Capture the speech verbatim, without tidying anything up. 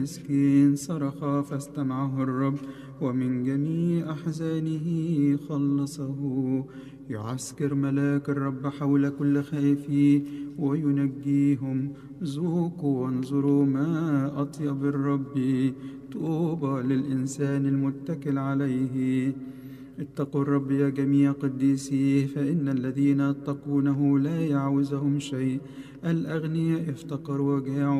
مسكين صرخ فاستمعه الرب ومن جميع أحزانه خلصه. يعسكر ملاك الرب حول كل خائف وينجيهم. ذوقوا وانظروا ما أطيب الرب، طوبى للإنسان المتكل عليه. اتقوا الرب يا جميع قديسيه، فإن الذين يتقونه لا يعوزهم شيء. الأغنياء افتقروا وجاعوا